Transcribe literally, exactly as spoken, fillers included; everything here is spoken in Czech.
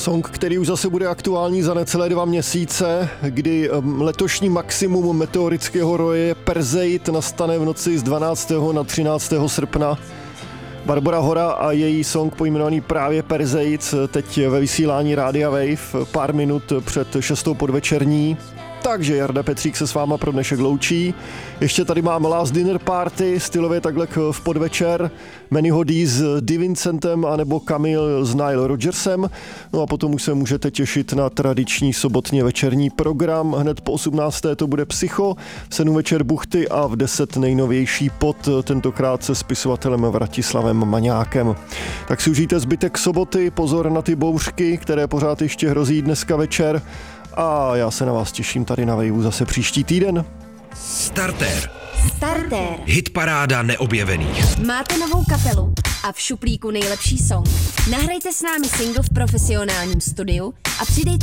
Song, který už zase bude aktuální za necelé dva měsíce, kdy letošní maximum meteorického roje Perseit nastane v noci z dvanáctého na třináctého srpna. Barbora Hora a její song pojmenovaný právě Perseit teď ve vysílání Rádia Wave pár minut před šestou podvečerní. Takže Jarda Petřík se s váma pro dnešek loučí. Ještě tady máme Last Dinner Party, stylově takhle v podvečer. Mannyho D s Divincentem anebo Camille s Nile Rodgersem. No a potom už se můžete těšit na tradiční sobotně večerní program. Hned po osmnácté to bude Psycho, v sedm večer Buchty a v deset nejnovější Pod, tentokrát se spisovatelem Vratislavem Maňákem. Tak si užijte zbytek soboty, pozor na ty bouřky, které pořád ještě hrozí dneska večer. A já se na vás těším tady na Waveu zase příští týden. Startér. Startér. Hitparáda neobjevených. Máte novou kapelu a v šuplíku nejlepší song. Nahrajte s námi single v profesionálním studiu a přidejte